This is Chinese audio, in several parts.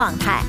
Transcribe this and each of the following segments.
状态。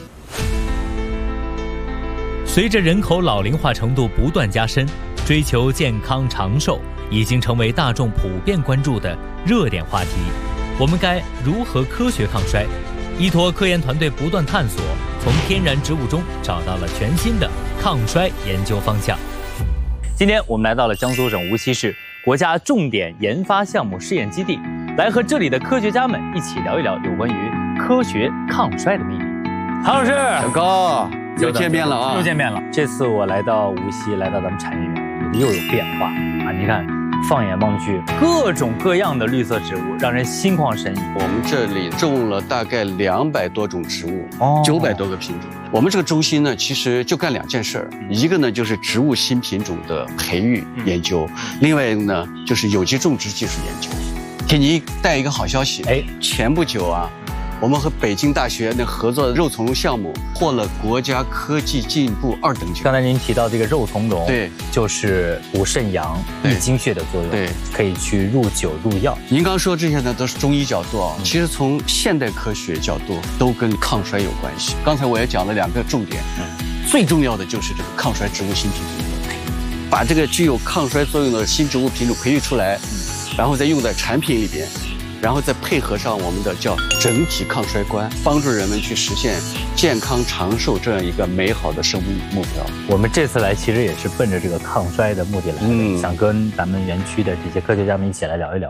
随着人口老龄化程度不断加深，追求健康长寿已经成为大众普遍关注的热点话题。我们该如何科学抗衰？依托科研团队不断探索，从天然植物中找到了全新的抗衰研究方向。今天我们来到了江苏省无锡市国家重点研发项目试验基地，来和这里的科学家们一起聊一聊有关于科学抗衰的秘密。韩老师， 小高，又见面了啊！ 又见面了。这次我来到无锡，来到咱们产业园，又有变化啊！你看，放眼望去，各种各样的绿色植物，让人心旷神怡。 我们这里种了大概200多种植物，900多个品种。我们这个中心呢，其实就干2件事儿，一个呢就是植物新品种的培育研究，另外一个呢就是有机种植技术研究。给您带一个好消息，前不久啊，我们和北京大学合作的肉苁蓉项目获了国家科技进步2等奖。 刚才您提到这个肉苁蓉， 对， 就是补肾阳、益精血的作用， 对， 可以去入酒入药。 您刚说这些呢，都是中医角度啊，其实从现代科学角度都跟抗衰有关系。刚才我也讲了2个重点，最重要的就是这个抗衰植物新品种的培育，把这个具有抗衰作用的新植物品种培育出来，然后再用在产品里边。然后再配合上我们的叫整体抗衰观，帮助人们去实现健康长寿这样一个美好的生命目标。 我们这次来其实也是奔着这个抗衰的目的来的，想跟咱们园区的这些科学家们一起来聊一聊。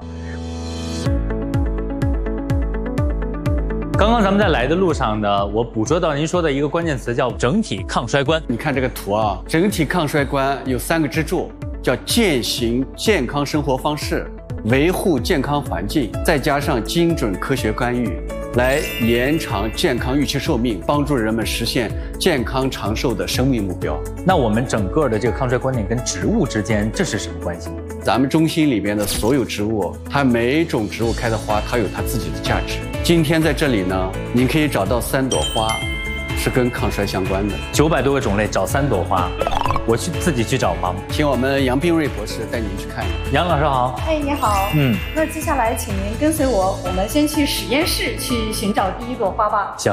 刚刚咱们在来的路上呢，我捕捉到您说的一个关键词叫整体抗衰观。 你看这个图啊，整体抗衰观有3个支柱，叫践行健康生活方式，维护健康环境，再加上精准科学干预，来延长健康预期寿命，帮助人们实现健康长寿的生命目标。 那我们整个的这个抗衰观念跟植物之间这是什么关系？ 咱们中心里边的所有植物，它每一种植物开的花，它有它自己的价值。今天在这里呢，您可以找到3朵花，是跟抗衰相关的。 900多个种类，找3朵花。我自己去找吗？ 请我们杨冰瑞博士带您去看。 杨老师好。 你好。那接下来请您跟随我，我们先去实验室去寻找第1朵花吧。 行。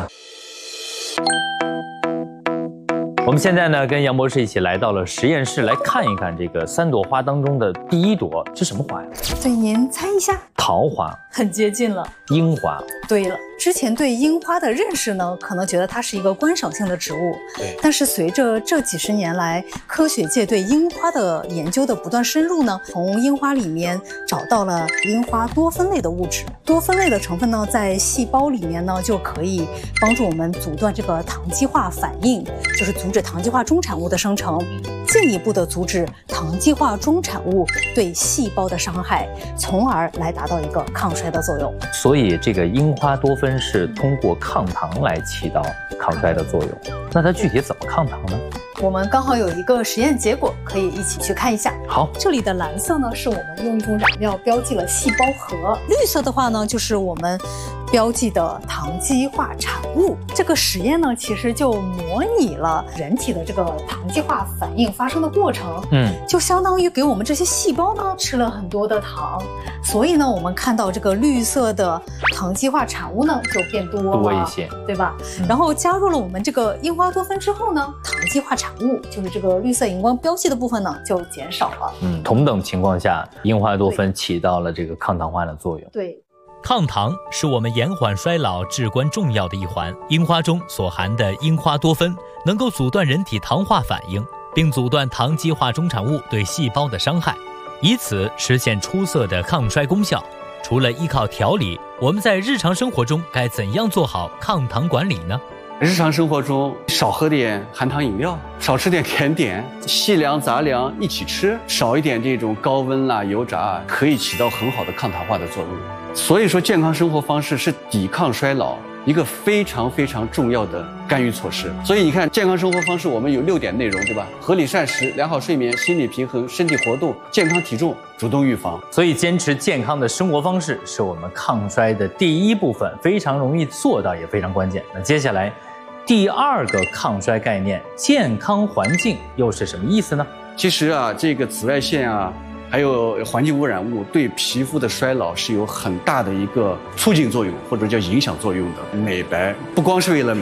我们现在呢，跟杨博士一起来到了实验室，来看一看这个3朵花当中的第1朵是什么花呀？ 对，您猜一下。 桃花。 很接近了。 樱花。 对了，之前对樱花的认识呢，可能觉得它是一个观赏性的植物。 对。 但是随着这几十年来，科学界对樱花的研究的不断深入呢，从樱花里面找到了樱花多酚类的物质。多酚类的成分呢，在细胞里面呢，就可以帮助我们阻断这个糖基化反应，就是阻止糖基化中产物的生成，进一步的阻止糖基化中产物对细胞的伤害，从而来达到一个抗衰的作用。 所以这个樱花多酚是通过抗糖来起到抗衰的作用。那它具体怎么抗糖呢？ 我们刚好有一个实验结果，可以一起去看一下。 好， 这里的蓝色呢，是我们用一种染料标记了细胞核；绿色的话呢，就是我们标记的糖基化产物。这个实验呢，其实就模拟了人体的这个糖基化反应发生的过程。就相当于给我们这些细胞呢吃了很多的糖，所以呢，我们看到这个绿色的糖基化产物呢就变多一些， 对吧？然后加入了我们这个樱花多酚之后呢，糖基化产物就是这个绿色荧光标记的部分呢就减少了。 同等情况下，樱花多酚起到了这个抗糖化的作用。 对。 抗糖是我们延缓衰老至关重要的一环。樱花中所含的樱花多酚能够阻断人体糖化反应，并阻断糖基化中产物对细胞的伤害，以此实现出色的抗衰功效。除了依靠调理，我们在日常生活中该怎样做好抗糖管理呢？ 日常生活中少喝点含糖饮料，少吃点甜点，细粮杂粮一起吃，少一点这种高温油炸，可以起到很好的抗糖化的作用。所以说，健康生活方式是抵抗衰老一个非常非常重要的干预措施。所以你看，健康生活方式我们有6点内容，对吧？合理膳食、良好睡眠、心理平衡、身体活动、健康体重、主动预防。 所以坚持健康的生活方式是我们抗衰的第1部分，非常容易做到，也非常关键。那接下来第2个抗衰概念，健康环境又是什么意思呢？ 其实啊，这个紫外线啊，还有环境污染物对皮肤的衰老是有很大的一个促进作用，或者叫影响作用的。美白不光是为了美